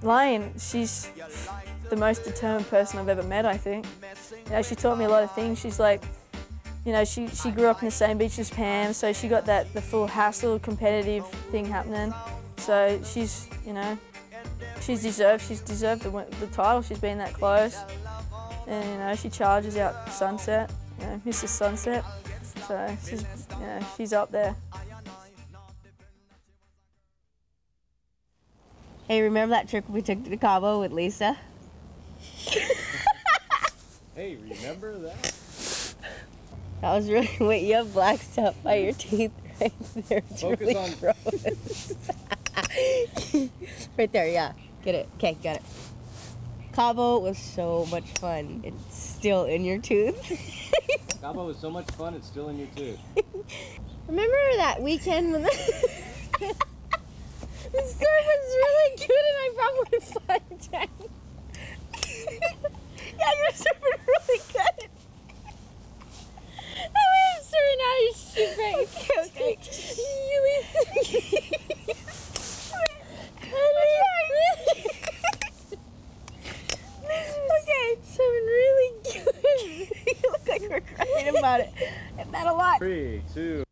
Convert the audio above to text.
Lane, she's the most determined person I've ever met, I think. You know, she taught me a lot of things. She's like, you know, she grew up in the same beach as Pam, so she got the full hassle, competitive thing happening. So she's, you know, she's deserved the title. She's been that close. And, you know, she charges out Sunset, you know, Mrs. Sunset. So she's, you know, she's up there. Hey, remember that trip we took to Cabo with Lisa? Hey, remember that? That was really, wait, you have black stuff by your teeth right there. It's Focus really on- gross. Right there, yeah. Get it. Okay, got it. Cabo was so much fun. It's still in your tooth. Cabo was so much fun, it's still in your tooth. Remember that weekend when the surf was really good and I brought my fun tank? Yeah, you're surfing really good. I was surfing out your shoe break. Okay. You listen. Okay, surfing really good. You look like we're crying about it. And that a lot. 3, 2,